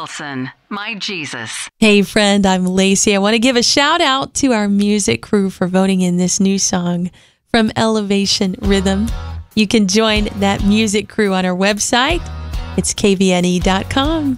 Wilson, My Jesus. Hey friend, I'm Lacey. I want to give a shout out to our music crew for voting in this new song from Elevation Rhythm. You can join that music crew on our website. It's kvne.com.